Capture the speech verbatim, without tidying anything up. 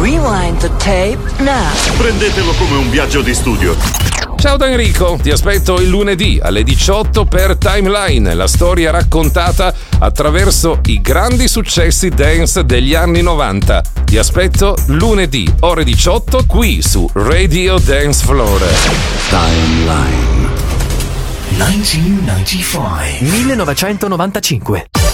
Rewind the tape now. Prendetelo come un viaggio di studio. Ciao da Enrico, ti aspetto il lunedì alle diciotto per Timeline, la storia raccontata attraverso i grandi successi dance degli anni novanta. Ti aspetto lunedì, ore diciotto, qui su Radio Dance Floor. Timeline millenovecentonovantacinque.